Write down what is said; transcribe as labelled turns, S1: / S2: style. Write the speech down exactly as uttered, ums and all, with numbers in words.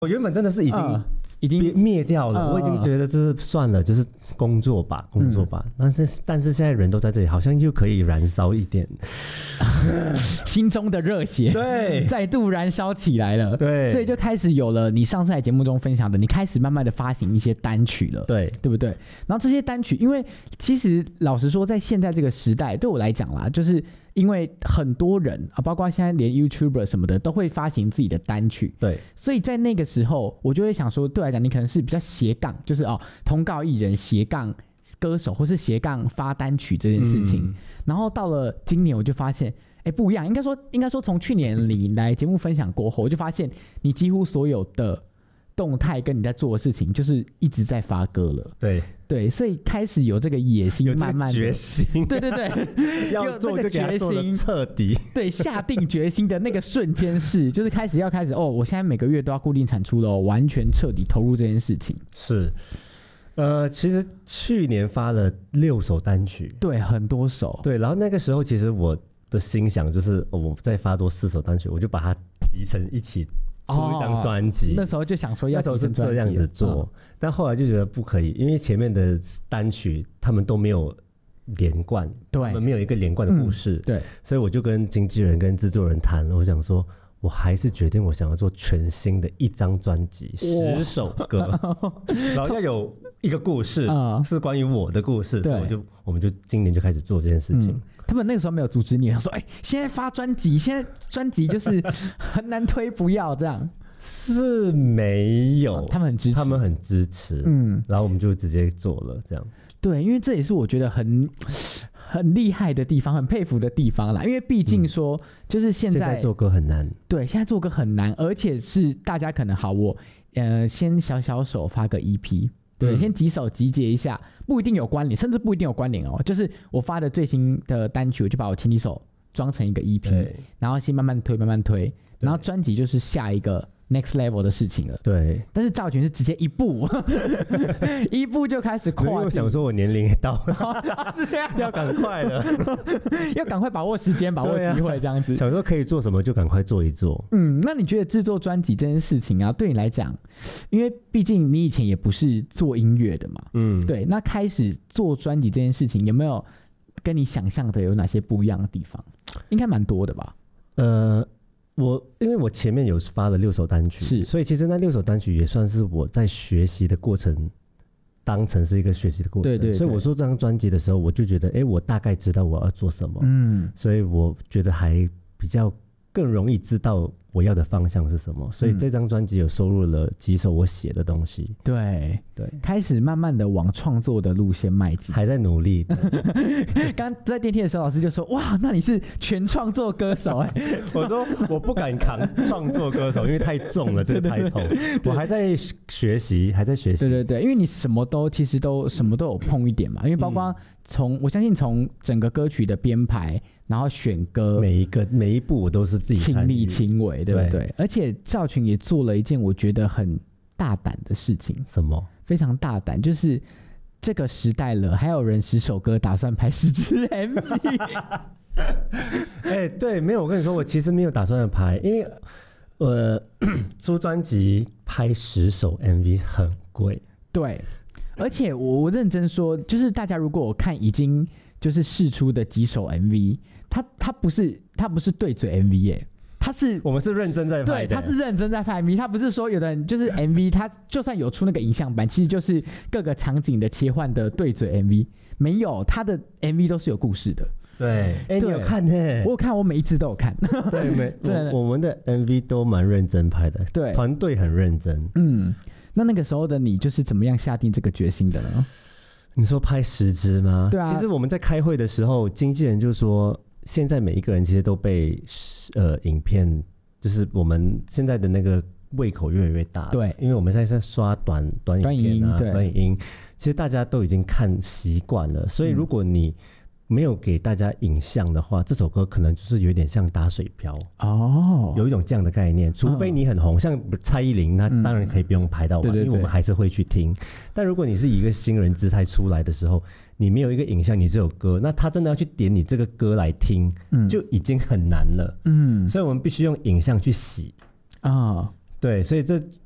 S1: 我原本真的是已经、嗯、
S2: 已经
S1: 灭掉了、嗯，我已经觉得就是算了，就是工作吧，工作吧。嗯、但是但是现在人都在这里，好像又可以燃烧一点
S2: 心中的热血，
S1: 对，
S2: 再度燃烧起来了。
S1: 对，
S2: 所以就开始有了你上次在节目中分享的，你开始慢慢的发行一些单曲了，
S1: 对，
S2: 对不对？然后这些单曲，因为其实老实说，在现在这个时代，对我来讲啦，就是因为很多人啊，包括现在连 YouTuber 什么的都会发行自己的单曲，
S1: 对，
S2: 所以在那个时候，我就会想说，对我来讲，你可能是比较斜杠，就是哦，通告艺人斜杠歌手，或是斜杠发单曲这件事情。嗯、然后到了今年，我就发现，哎，不一样。应该说，应该说，从去年你来节目分享过后，我就发现你几乎所有的动态跟你在做的事情，就是一直在发歌了。
S1: 对
S2: 对，所以开始有这个野心，慢慢的
S1: 决心，
S2: 对对对，
S1: 要做就给他做得彻底。
S2: 对，下定决心的那个瞬间是，就是开始要开始哦，我现在每个月都要固定产出了、哦，完全彻底投入这件事情。
S1: 是。呃，其实去年发了六首单曲，
S2: 对，很多首，
S1: 对。然后那个时候，其实我的心想就是，哦、我再发多四首单曲，我就把它集成一起出一张专辑、哦。
S2: 那时候就想说要
S1: 集成专辑，那时候是这样子做、嗯，但后来就觉得不可以，因为前面的单曲他们都没有连贯，
S2: 对，
S1: 他们没有一个连贯的故事，
S2: 嗯、对。
S1: 所以我就跟经纪人跟制作人谈，我想说。我还是决定，我想要做全新的一张专辑，十首歌，然后要有一个故事，嗯、是关于我的故事，所以我就我们就今年就开始做这件事情。嗯、
S2: 他们那个时候没有阻止你，说：“哎、欸，现在发专辑，现在专辑就是很难推，不要这样。”
S1: 是没有、哦，
S2: 他们很支持，
S1: 他们很支持，嗯，然后我们就直接做了这样。
S2: 对，因为这也是我觉得很很厉害的地方，很佩服的地方啦。因为毕竟说，嗯、就是现在,
S1: 现在做歌很难，
S2: 对，现在做歌很难，而且是大家可能好，我呃先小小手发个 E P， 对、嗯，先几首集结一下，不一定有关联，甚至不一定有关联哦。就是我发的最新的单曲，我就把我前几首装成一个 E P， 然后先慢慢推，慢慢推，然后专辑就是下一个。Next level 的事情了，
S1: 对，
S2: 但是赵群是直接一步一步就开始跨。
S1: 我想说，我年龄也到了，
S2: 哦、是这样，
S1: 要赶快了，
S2: 要赶快把握时间，把握机会，这样子。
S1: 啊、想说可以做什么就赶快做一做。
S2: 嗯，那你觉得制作专辑这件事情啊，对你来讲，因为毕竟你以前也不是做音乐的嘛，嗯，对，那开始做专辑这件事情，有没有跟你想象的有哪些不一样的地方？应该蛮多的吧？
S1: 呃。我因为我前面有发了六首单曲，
S2: 是，
S1: 所以其实那六首单曲也算是我在学习的过程，当成是一个学习的过程。
S2: 对 对, 对。
S1: 所以我做这张专辑的时候，我就觉得，哎，我大概知道我要做什么，嗯，所以我觉得还比较更容易知道我要的方向是什么。所以这张专辑有收录了几首我写的东西。
S2: 对
S1: 对，
S2: 开始慢慢的往创作的路线迈进，
S1: 还在努力。
S2: 刚在电梯的时候，老师就说：“哇，那你是全创作歌手哎、欸！”
S1: 我说：“我不敢扛创作歌手，因为太重了这个抬头。我还在学习，还在学习。
S2: 对对对，因为你什么都其实都什么都有碰一点嘛，因为包括从、嗯、我相信从整个歌曲的编排，然后选歌，
S1: 每一个每一步我都是自己
S2: 亲力亲为，对不 对, 对？而且赵群也做了一件我觉得很大胆的事情。
S1: 什么？
S2: 非常大胆，就是这个时代了，还有人十首歌打算拍十支 M V。
S1: 哎、欸，对，没有，我跟你说，我其实没有打算拍，因为呃，出专辑拍十首 M V 很贵。
S2: 对，而且我我认真说，就是大家如果我看已经就是释出的几首 M V， 它它不是它不是对嘴 M V 耶、欸。他是
S1: 我们是认真在拍的，
S2: 对，他是认真在拍 M V， 他不是说有的人就是 M V， 他就算有出那个影像版，其实就是各个场景的切换的对嘴 M V， 没有，他的 M V 都是有故事的。
S1: 对，哎、欸，你有看呢、欸？
S2: 我有看，我每一支都有看。
S1: 对，每我, 我们的 M V 都蛮认真拍的，
S2: 对，
S1: 团队很认真。
S2: 嗯，那那个时候的你就是怎么样下定这个决心的呢？
S1: 你说拍十支吗？
S2: 对啊。
S1: 其实我们在开会的时候，经纪人就说。现在每一个人其实都被呃影片，就是我们现在的那个胃口越来越大，
S2: 对，
S1: 因为我们现在在刷短短影片啊，短影音，其实大家都已经看习惯了，所以如果你没有给大家影像的话，这首歌可能就是有点像打水漂哦，有一种这样的概念。除非你很红，嗯、像蔡依林，那当然可以不用拍到完、嗯，因为我们还是会去听。但如果你是以一个新人姿态出来的时候，你没有一个影像，你只有歌，那他真的要去点你这个歌来听，嗯、就已经很难了。嗯，所以我们必须用影像去洗啊。对，所以这